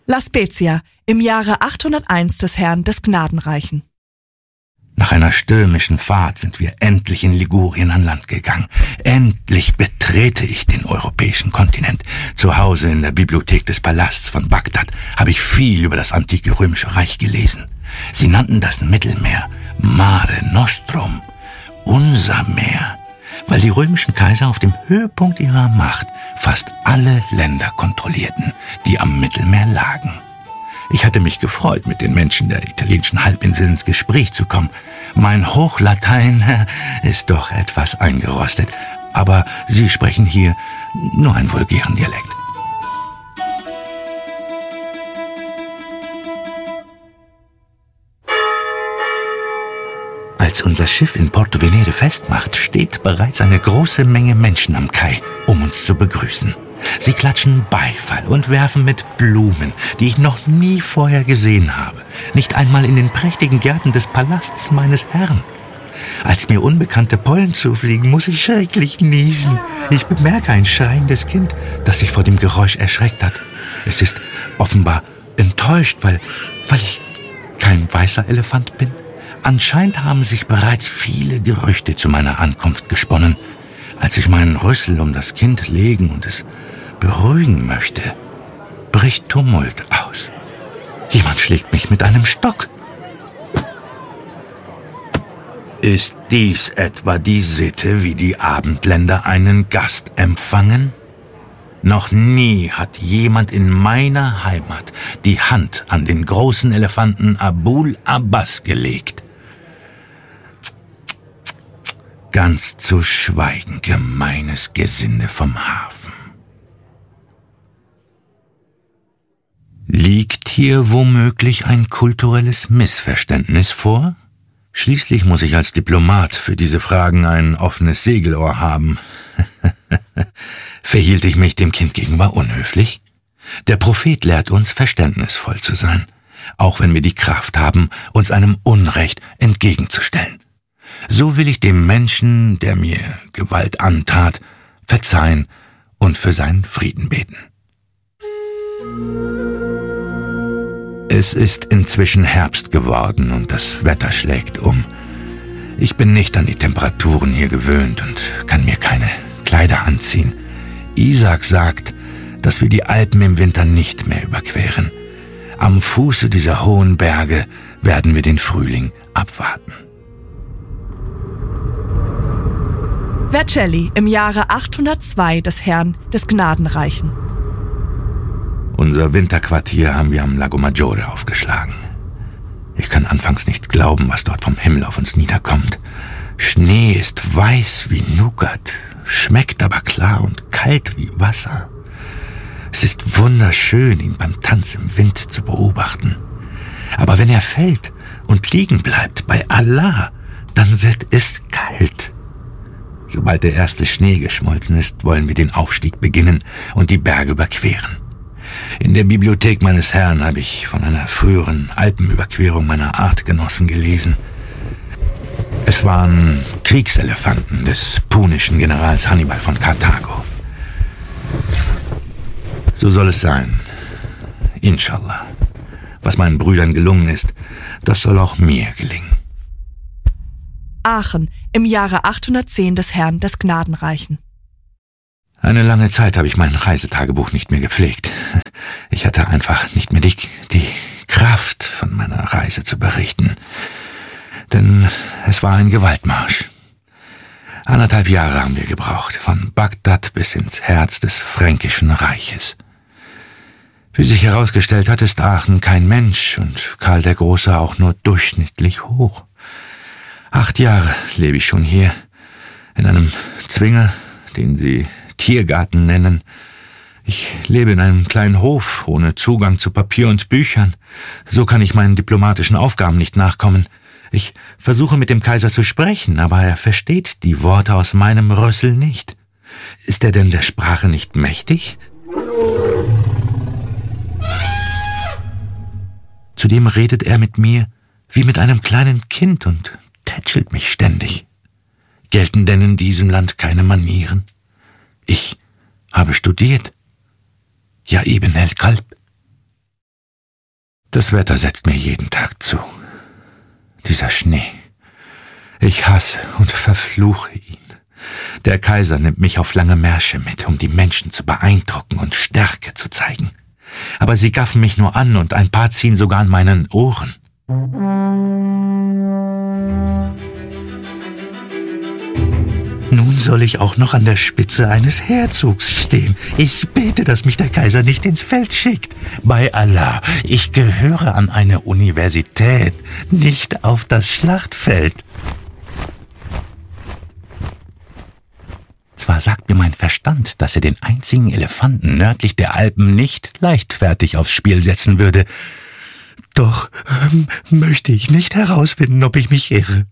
La Spezia, im Jahre 801 des Herrn des Gnadenreichen. Nach einer stürmischen Fahrt sind wir endlich in Ligurien an Land gegangen. Endlich betrete ich den europäischen Kontinent. Zu Hause in der Bibliothek des Palasts von Bagdad habe ich viel über das antike römische Reich gelesen. Sie nannten das Mittelmeer Mare Nostrum, unser Meer, weil die römischen Kaiser auf dem Höhepunkt ihrer Macht fast alle Länder kontrollierten, die am Mittelmeer lagen. Ich hatte mich gefreut, mit den Menschen der italienischen Halbinsel ins Gespräch zu kommen. Mein Hochlatein ist doch etwas eingerostet, aber sie sprechen hier nur einen vulgären Dialekt. Als unser Schiff in Porto Venere festmacht, steht bereits eine große Menge Menschen am Kai, um uns zu begrüßen. Sie klatschen Beifall und werfen mit Blumen, die ich noch nie vorher gesehen habe. Nicht einmal in den prächtigen Gärten des Palasts meines Herrn. Als mir unbekannte Pollen zufliegen, muss ich schrecklich niesen. Ich bemerke ein schreiendes Kind, das sich vor dem Geräusch erschreckt hat. Es ist offenbar enttäuscht, weil ich kein weißer Elefant bin. Anscheinend haben sich bereits viele Gerüchte zu meiner Ankunft gesponnen. Als ich meinen Rüssel um das Kind legen und es beruhigen möchte, bricht Tumult aus. Jemand schlägt mich mit einem Stock. Ist dies etwa die Sitte, wie die Abendländer einen Gast empfangen? Noch nie hat jemand in meiner Heimat die Hand an den großen Elefanten Abul Abbas gelegt. Ganz zu schweigen, gemeines Gesinde vom Hafen. Liegt hier womöglich ein kulturelles Missverständnis vor? Schließlich muss ich als Diplomat für diese Fragen ein offenes Segelohr haben. Verhielt ich mich dem Kind gegenüber unhöflich? Der Prophet lehrt uns, verständnisvoll zu sein, auch wenn wir die Kraft haben, uns einem Unrecht entgegenzustellen. So will ich dem Menschen, der mir Gewalt antat, verzeihen und für seinen Frieden beten. Es ist inzwischen Herbst geworden und das Wetter schlägt um. Ich bin nicht an die Temperaturen hier gewöhnt und kann mir keine Kleider anziehen. Isaac sagt, dass wir die Alpen im Winter nicht mehr überqueren. Am Fuße dieser hohen Berge werden wir den Frühling abwarten. Vercelli, im Jahre 802 des Herrn des Gnadenreichen. Unser Winterquartier haben wir am Lago Maggiore aufgeschlagen. Ich kann anfangs nicht glauben, was dort vom Himmel auf uns niederkommt. Schnee ist weiß wie Nougat, schmeckt aber klar und kalt wie Wasser. Es ist wunderschön, ihn beim Tanz im Wind zu beobachten. Aber wenn er fällt und liegen bleibt, bei Allah, dann wird es kalt. Sobald der erste Schnee geschmolzen ist, wollen wir den Aufstieg beginnen und die Berge überqueren. In der Bibliothek meines Herrn habe ich von einer früheren Alpenüberquerung meiner Artgenossen gelesen. Es waren Kriegselefanten des punischen Generals Hannibal von Karthago. So soll es sein. Inshallah. Was meinen Brüdern gelungen ist, das soll auch mir gelingen. Aachen, im Jahre 810 des Herrn des Gnadenreichen. Eine lange Zeit habe ich mein Reisetagebuch nicht mehr gepflegt. Ich hatte einfach nicht mehr die Kraft, von meiner Reise zu berichten. Denn es war ein Gewaltmarsch. 1,5 Jahre haben wir gebraucht, von Bagdad bis ins Herz des Fränkischen Reiches. Wie sich herausgestellt hat, ist Aachen kein Mensch und Karl der Große auch nur durchschnittlich hoch. 8 Jahre lebe ich schon hier, in einem Zwinger, den sie Tiergarten nennen. Ich lebe in einem kleinen Hof, ohne Zugang zu Papier und Büchern. So kann ich meinen diplomatischen Aufgaben nicht nachkommen. Ich versuche mit dem Kaiser zu sprechen, aber er versteht die Worte aus meinem Rüssel nicht. Ist er denn der Sprache nicht mächtig? Zudem redet er mit mir wie mit einem kleinen Kind und tätschelt mich ständig. Gelten denn in diesem Land keine Manieren? Ich habe studiert. Ja, Ibn el-Kalb. Das Wetter setzt mir jeden Tag zu. Dieser Schnee. Ich hasse und verfluche ihn. Der Kaiser nimmt mich auf lange Märsche mit, um die Menschen zu beeindrucken und Stärke zu zeigen. Aber sie gaffen mich nur an und ein paar ziehen sogar an meinen Ohren. Nun soll ich auch noch an der Spitze eines Herzogs stehen. Ich bete, dass mich der Kaiser nicht ins Feld schickt. Bei Allah, ich gehöre an eine Universität, nicht auf das Schlachtfeld. Zwar sagt mir mein Verstand, dass er den einzigen Elefanten nördlich der Alpen nicht leichtfertig aufs Spiel setzen würde. Doch möchte ich nicht herausfinden, ob ich mich irre.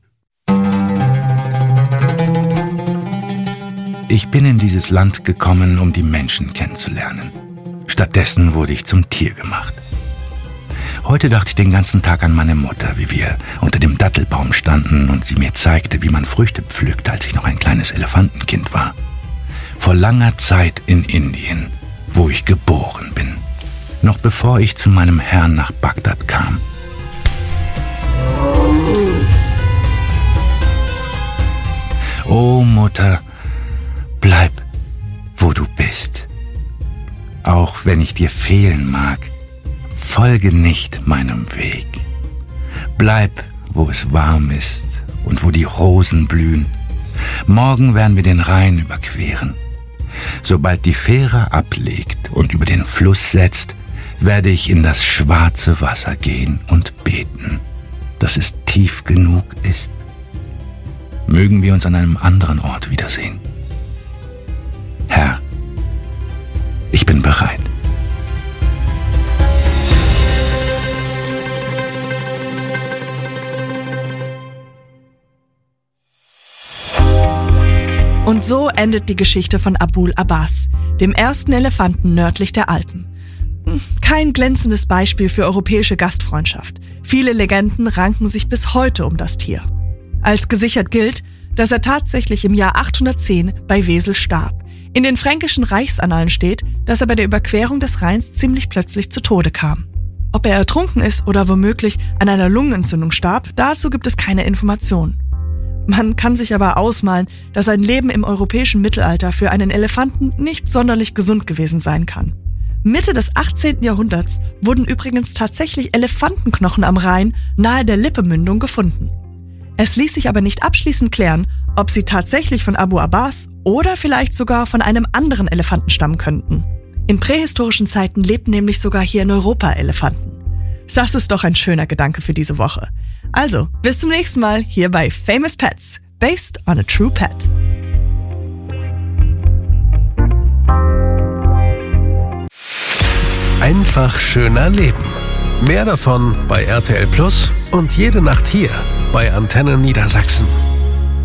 Ich bin in dieses Land gekommen, um die Menschen kennenzulernen. Stattdessen wurde ich zum Tier gemacht. Heute dachte ich den ganzen Tag an meine Mutter, wie wir unter dem Dattelbaum standen und sie mir zeigte, wie man Früchte pflückt, als ich noch ein kleines Elefantenkind war. Vor langer Zeit in Indien, wo ich geboren bin. Noch bevor ich zu meinem Herrn nach Bagdad kam. Oh Mutter, bleib, wo du bist. Auch wenn ich dir fehlen mag, folge nicht meinem Weg. Bleib, wo es warm ist und wo die Rosen blühen. Morgen werden wir den Rhein überqueren. Sobald die Fähre ablegt und über den Fluss setzt, werde ich in das schwarze Wasser gehen und beten, dass es tief genug ist. Mögen wir uns an einem anderen Ort wiedersehen. Herr, ich bin bereit. Und so endet die Geschichte von Abul Abbas, dem ersten Elefanten nördlich der Alpen. Kein glänzendes Beispiel für europäische Gastfreundschaft. Viele Legenden ranken sich bis heute um das Tier. Als gesichert gilt, dass er tatsächlich im Jahr 810 bei Wesel starb. In den fränkischen Reichsannalen steht, dass er bei der Überquerung des Rheins ziemlich plötzlich zu Tode kam. Ob er ertrunken ist oder womöglich an einer Lungenentzündung starb, dazu gibt es keine Informationen. Man kann sich aber ausmalen, dass ein Leben im europäischen Mittelalter für einen Elefanten nicht sonderlich gesund gewesen sein kann. Mitte des 18. Jahrhunderts wurden übrigens tatsächlich Elefantenknochen am Rhein nahe der Lippemündung gefunden. Es ließ sich aber nicht abschließend klären, ob sie tatsächlich von Abu Abbas oder vielleicht sogar von einem anderen Elefanten stammen könnten. In prähistorischen Zeiten lebten nämlich sogar hier in Europa Elefanten. Das ist doch ein schöner Gedanke für diese Woche. Also, bis zum nächsten Mal hier bei Famous Pets, based on a true pet. Einfach schöner Leben. Mehr davon bei RTL Plus und jede Nacht hier bei Antenne Niedersachsen.